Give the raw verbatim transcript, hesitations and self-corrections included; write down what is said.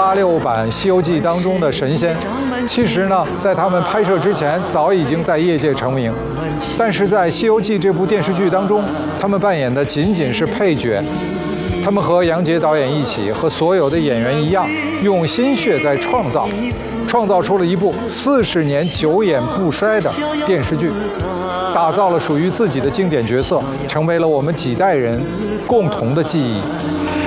八六版《西游记》当中的神仙，其实呢，在他们拍摄之前，早已经在业界成名。但是在《西游记》这部电视剧当中，他们扮演的仅仅是配角。他们和杨洁导演一起，和所有的演员一样，用心血在创造，创造出了一部四十年久演不衰的电视剧，打造了属于自己的经典角色，成为了我们几代人共同的记忆。